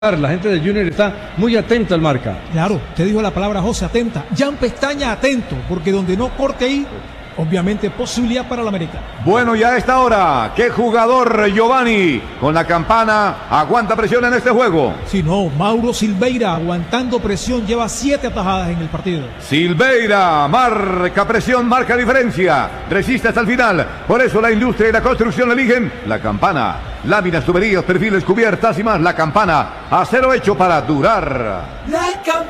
La gente del Junior está muy atenta al marca. Claro, te dijo la palabra José, atenta. Jan Pestaña, atento, porque donde no corte ahí, obviamente posibilidad para la América. Bueno, ya a esta hora, ¿qué jugador Giovanni con la campana aguanta presión en este juego? Si no, Mauro Silveira aguantando presión, lleva 7 atajadas en el partido. Silveira marca presión, marca diferencia, resiste hasta el final. Por eso la industria y la construcción eligen la campana. Láminas, tuberías, perfiles, cubiertas y más. La campana, acero hecho para durar. La campana.